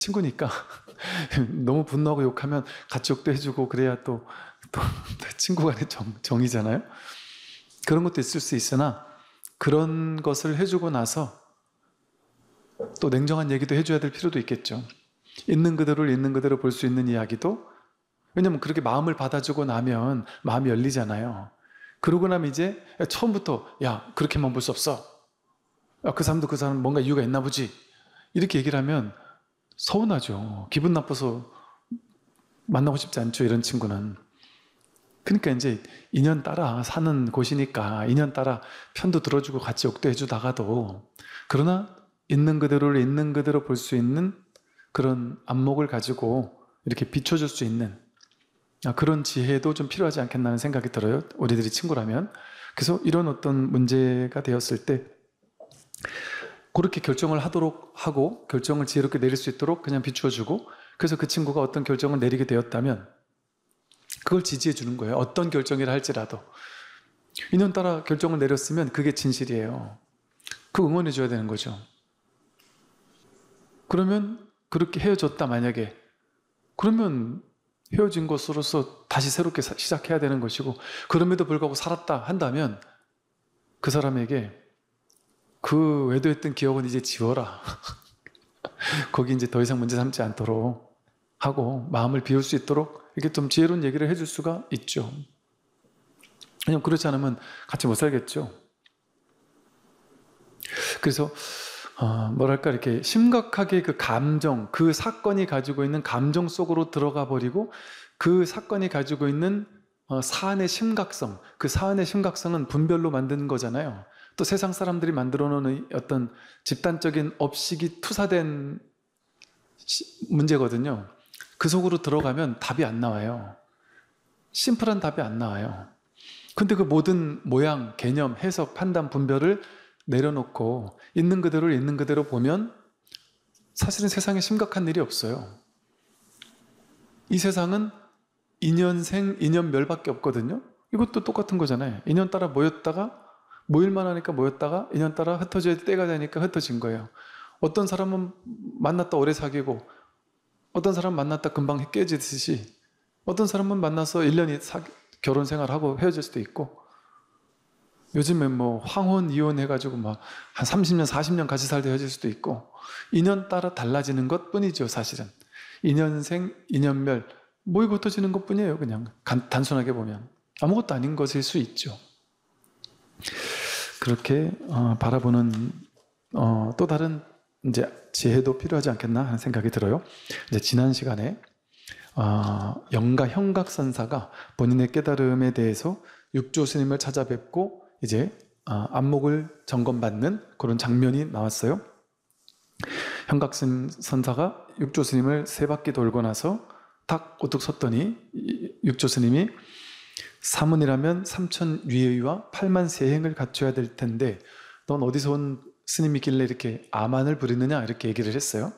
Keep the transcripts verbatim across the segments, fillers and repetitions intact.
친구니까 너무 분노하고 욕하면 같이 욕도 해주고 그래야 또, 또 친구 간의 정, 정이잖아요. 그런 것도 있을 수 있으나 그런 것을 해주고 나서 또 냉정한 얘기도 해줘야 될 필요도 있겠죠. 있는 그대로를 있는 그대로 볼 수 있는 이야기도, 왜냐면 그렇게 마음을 받아주고 나면 마음이 열리잖아요. 그러고 나면 이제 처음부터 야 그렇게만 볼 수 없어, 야, 그 사람도 그 사람 뭔가 이유가 있나 보지, 이렇게 얘기를 하면 서운하죠. 기분 나빠서 만나고 싶지 않죠, 이런 친구는. 그러니까 이제 인연 따라 사는 곳이니까 인연 따라 편도 들어주고 같이 욕도 해주다가도, 그러나 있는 그대로를 있는 그대로 볼 수 있는 그런 안목을 가지고 이렇게 비춰줄 수 있는 그런 지혜도 좀 필요하지 않겠나 하는 생각이 들어요, 우리들이 친구라면. 그래서 이런 어떤 문제가 되었을 때 그렇게 결정을 하도록 하고 결정을 지혜롭게 내릴 수 있도록 그냥 비추어주고, 그래서 그 친구가 어떤 결정을 내리게 되었다면 그걸 지지해 주는 거예요. 어떤 결정이라 할지라도. 인연 따라 결정을 내렸으면 그게 진실이에요. 그 응원해 줘야 되는 거죠. 그러면 그렇게 헤어졌다 만약에, 그러면 헤어진 것으로서 다시 새롭게 시작해야 되는 것이고, 그럼에도 불구하고 살았다 한다면 그 사람에게 그 외도했던 기억은 이제 지워라. 거기 이제 더 이상 문제 삼지 않도록 하고 마음을 비울 수 있도록 이렇게 좀 지혜로운 얘기를 해줄 수가 있죠. 왜냐면 그렇지 않으면 같이 못 살겠죠. 그래서 어, 뭐랄까 이렇게 심각하게 그 감정, 그 사건이 가지고 있는 감정 속으로 들어가 버리고 그 사건이 가지고 있는 어, 사안의 심각성, 그 사안의 심각성은 분별로 만든 거잖아요. 또 세상 사람들이 만들어 놓은 어떤 집단적인 업식이 투사된 시, 문제거든요. 그 속으로 들어가면 답이 안 나와요. 심플한 답이 안 나와요. 근데 그 모든 모양, 개념, 해석, 판단, 분별을 내려놓고 있는 그대로를 있는 그대로 보면 사실은 세상에 심각한 일이 없어요. 이 세상은 인연생, 인연멸밖에 없거든요. 이것도 똑같은 거잖아요. 인연 따라 모였다가 모일만 하니까 모였다가 인연 따라 흩어져야 때가 되니까 흩어진 거예요. 어떤 사람은 만났다 오래 사귀고 어떤 사람 만났다 금방 깨지듯이 어떤 사람은 만나서 일 년이 사, 결혼 생활하고 헤어질 수도 있고, 요즘엔 뭐 황혼 이혼 해가지고 막 한 삼십 년 사십 년 같이 살다 헤어질 수도 있고, 인연 따라 달라지는 것 뿐이죠. 사실은 인연생 인연멸 모이고 흩어지는 것 뿐이에요. 그냥 간, 단순하게 보면 아무것도 아닌 것일 수 있죠. 그렇게 어, 바라보는 어, 또 다른 이제 지혜도 필요하지 않겠나 하는 생각이 들어요. 이제 지난 시간에 어, 영가 형각선사가 본인의 깨달음에 대해서 육조 스님을 찾아뵙고 이제 어, 안목을 점검받는 그런 장면이 나왔어요. 형각선사가 육조 스님을 세 바퀴 돌고 나서 탁 우뚝 섰더니 육조 스님이 사문이라면 삼천 위의와 팔만 세행을 갖춰야 될 텐데 넌 어디서 온 스님이길래 이렇게 아만을 부리느냐, 이렇게 얘기를 했어요.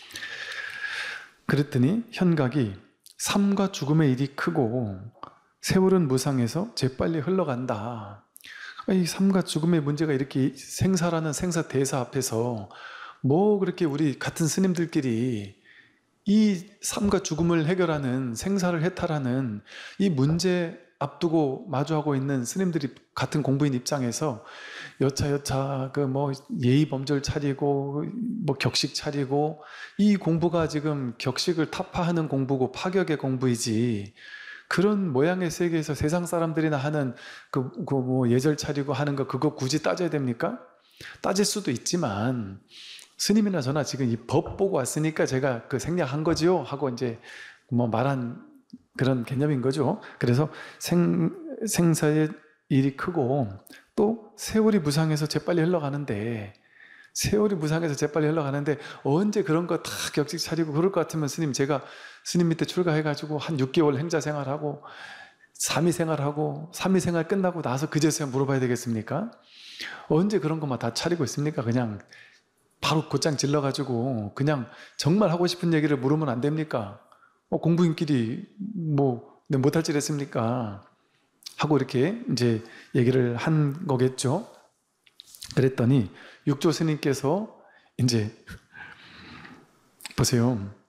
그랬더니 현각이 삶과 죽음의 일이 크고 세월은 무상해서 재빨리 흘러간다. 이 삶과 죽음의 문제가 이렇게 생사라는 생사대사 앞에서 뭐 그렇게 우리 같은 스님들끼리 이 삶과 죽음을 해결하는, 생사를 해탈하는 이 문제 앞두고 마주하고 있는 스님들이 같은 공부인 입장에서 여차여차 그 뭐 예의 범절 차리고 뭐 격식 차리고, 이 공부가 지금 격식을 타파하는 공부고 파격의 공부이지, 그런 모양의 세계에서 세상 사람들이나 하는 그 뭐 예절 차리고 하는 거 그거 굳이 따져야 됩니까? 따질 수도 있지만 스님이나 저나 지금 이 법 보고 왔으니까 제가 그 생략한 거지요 하고 이제 뭐 말한 그런 개념인 거죠. 그래서 생, 생사의 일이 크고 또 세월이 무상해서 재빨리 흘러가는데, 세월이 무상해서 재빨리 흘러가는데 언제 그런 거 다 격식 차리고 그럴 것 같으면 스님, 제가 스님 밑에 출가해가지고 한 육 개월 행자 생활하고 삼위 생활하고 삼위 생활 끝나고 나서 그제서야 물어봐야 되겠습니까? 언제 그런 것만 다 차리고 있습니까? 그냥 바로 곧장 질러가지고 그냥 정말 하고 싶은 얘기를 물으면 안 됩니까? 어, 공부인끼리 뭐 못할 질 했습니까? 하고 이렇게 이제 얘기를 한 거겠죠. 그랬더니 육조 스님께서 이제 보세요.